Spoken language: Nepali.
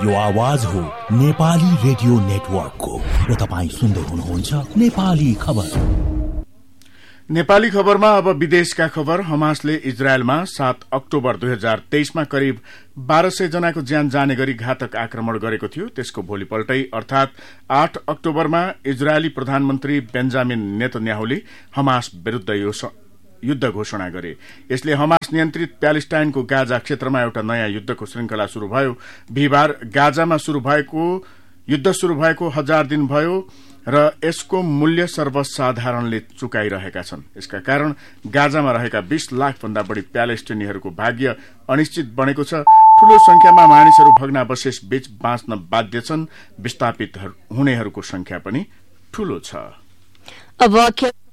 यो आवाज हो नेपाली रेडियो नेटवर्कको र तपाईं सुन्दै हुनुहुन्छ नेपाली खबर। नेपाली खबरमा अब विदेशका खबर। हमासले इजरायलमा 7 अक्टोबर 2023 मा करिब 1200 जनाको ज्यान जाने गरी घातक आक्रमण गरेको थियो। त्यसको भोलिपल्टै अर्थात 8 अक्टोबरमा इजरायली प्रधानमन्त्री बेन्जामिन नेतन्याहुले हमास विरूद्ध युद्ध घोषणा गरे। यसले हमास नियन्त्रित प्यालेस्टाइनको गाजा क्षेत्रमा एउटा नयाँ युद्धको श्रृंखला शुरू भयो। बिहिबार गाजामा युद्ध शुरू भएको 1000 दिन भयो र यसको मूल्य सर्वसाधारणले चुकाइरहेका छन्। यसका कारण गाजामा रहेका 20 लाख भन्दा बढ़ी प्यालेस्टिनीहरूको भाग्य अनिश्चित बनेको छ। ठूलो संख्यामा मानिसहरू भग्नावशेष बीच बाँच्न बाध्य छन्। विस्थापित हुनेहरूको संख्या पनि ठूलो छ। अब